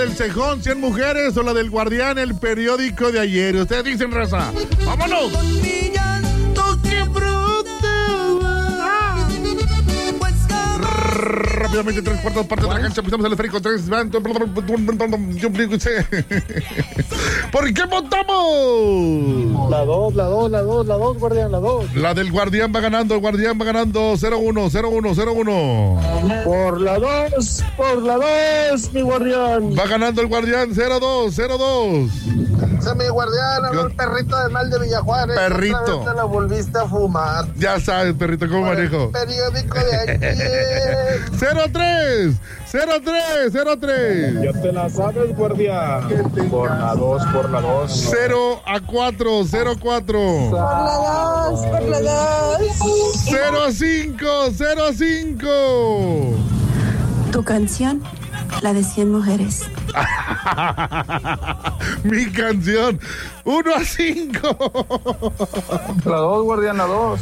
del Cejón, 100 mujeres, o la del Guardián, el periódico de ayer? Ustedes dicen, raza. ¡Vámonos! Con mi llanto que brota. Rápidamente, 3/4 partes de la cancha. Pisamos el esférico. 3. ¿Por qué votamos? La 2, Guardián, la 2. La del Guardián va ganando. El Guardián va ganando 0-1, 0-1, 0-1. Por la 2, mi Guardián. Va ganando el Guardián 0-2, 0-2. Ese es mi Guardián, habló el perrito de mal de Villajuárez. Perrito. Otra vez te la volviste a fumar. Ya sabes, perrito, ¿cómo manejo? Periódico de ayer. 0-3, 0-3, 0-3. Ya te la sabes, Guardián. Por la 2. 0-4, 0-4. Por la 2. 0-5, 0-5. Tu canción, la de 100 mujeres. Mi canción, 1-5. La 2, Guardián, la 2.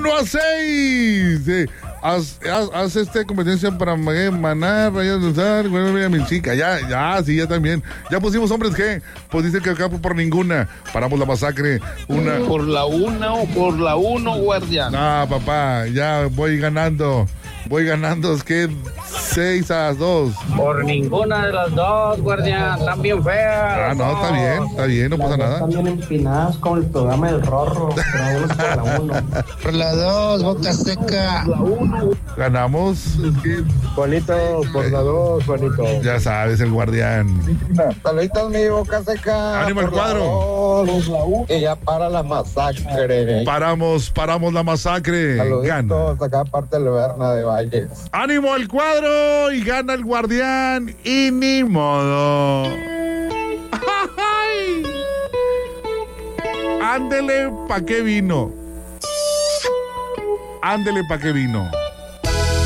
1-6. Haz competencia para Maná, Rayos de Sal, mi chica. Ya también. Ya pusimos hombres G. Pues dice que acá por ninguna. Paramos la masacre. Por la 1, Guardián. Ah, papá, ya voy ganando. Es que 6-2. Por ninguna de las dos, Guardián. Están bien feas. Ah, no, está bien, no pasa nada. Están bien empinadas con el programa del Rorro, pero uno por la 1. Por la 2, boca seca. Ganamos. Juanito, por la 2, Juanito. Ya sabes, el Guardián. Saluditos, mi boca seca. Ánimo el cuadro. Y ya para la masacre. Paramos la masacre. Gana. Saluditos, acá parte de Berna de Valles. Ánimo el cuadro y gana el Guardián y ni modo. ¡Ay! Ándele pa' qué vino.